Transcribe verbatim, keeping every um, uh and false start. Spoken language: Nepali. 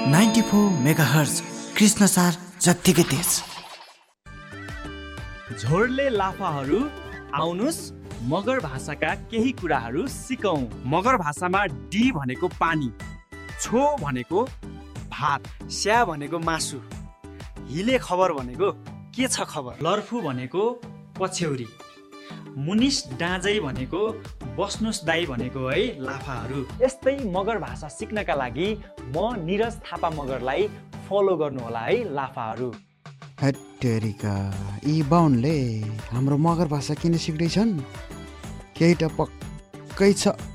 Ninety four mega hertz Krishna सार जत्तिकै तेज। झोरले लाफाहरू आउनुस् मगर भाषाका केही कुराहरू सिकौं। मगर भाषामा डी भनेको पानी, छो भनेको भात, स्या भनेको मासु, हिले खबर भनेको के छ खबर, लर्फु भनेको पछ्यौरी, मुनिस डाँजै भनेको बस्नुस् दाई भनेको है लाफाहरू। यस्तै मगर भाषा सिक्नका लागि म निरज थापा मगरलाई फलो गर्नुहोला है लाफाहरू। हट्टेरिका यी बाहुनले हाम्रो मगर भाषा किन सिक्दैछन्? केही त पक्कै छ।